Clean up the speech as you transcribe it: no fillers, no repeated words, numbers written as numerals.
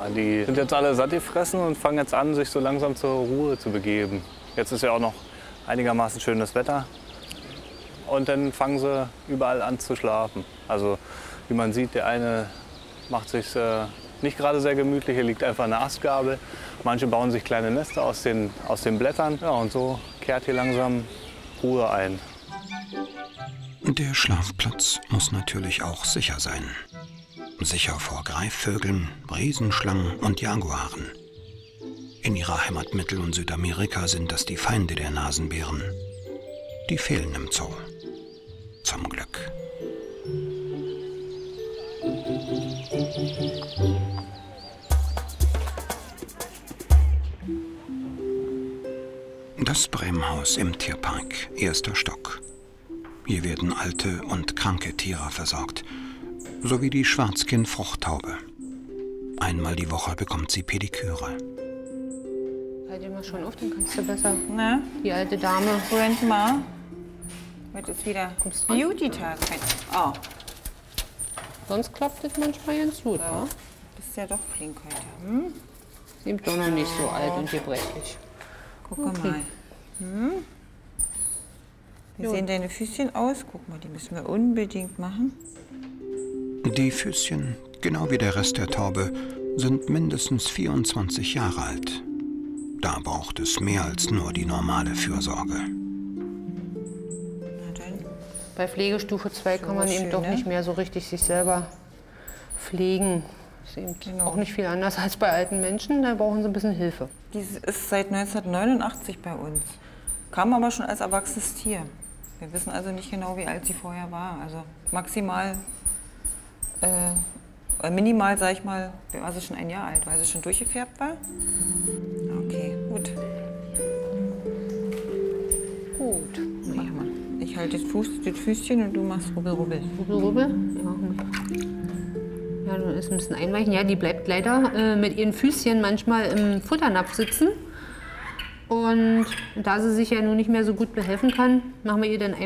Die sind jetzt alle satt gefressen und fangen jetzt an, sich so langsam zur Ruhe zu begeben. Jetzt ist ja auch noch einigermaßen schönes Wetter. Und dann fangen sie überall an zu schlafen. Also wie man sieht, der eine macht sich nicht gerade sehr gemütlich, hier liegt einfach eine Astgabel. Manche bauen sich kleine Nester aus den Blättern. Ja, und so kehrt hier langsam Ruhe ein. Der Schlafplatz muss natürlich auch sicher sein. Sicher vor Greifvögeln, Riesenschlangen und Jaguaren. In ihrer Heimat Mittel- und Südamerika sind das die Feinde der Nasenbären. Die fehlen im Zoo. Zum Glück. Das Bremhaus im Tierpark, 1. Stock. Hier werden alte und kranke Tiere versorgt, sowie die Schwarzkinn-Fruchttaube. Einmal die Woche bekommt sie Pediküre. Halt dir mal schon auf, dann kannst du besser. Na, Die alte Dame. Moment mal. Heute ist wieder Beauty-Tag. Oh, Sonst klappt das manchmal ganz gut. ja. Ne? Bist ja doch flink heute. Hm? Sind doch noch nicht so alt und gebrechlich. Guck mal. Hm? Wie sehen deine Füßchen aus? Guck mal, die müssen wir unbedingt machen. Die Füßchen, genau wie der Rest der Taube, sind mindestens 24 Jahre alt. Da braucht es mehr als nur die normale Fürsorge. Na dann. Bei Pflegestufe 2 kann man eben schön, doch ne? nicht mehr so richtig sich selber pflegen. Ist eben Genau. auch nicht viel anders als bei alten Menschen. Da brauchen sie ein bisschen Hilfe. Die ist seit 1989 bei uns. Kam aber schon als erwachsenes Tier. Wir wissen also nicht genau, wie alt sie vorher war. Also maximal, minimal, sag ich mal, war sie schon 1 Jahr alt, weil sie schon durchgefärbt war. Okay, gut. Gut. Mach mal. Ich halte das Füßchen und du machst Rubbel, Rubbel. Rubbel, rubbel. Ja, dann ist ein bisschen einweichen. Ja, die bleibt leider mit ihren Füßchen manchmal im Futternapf sitzen. Und da sie sich ja nun nicht mehr so gut behelfen kann, machen wir ihr dann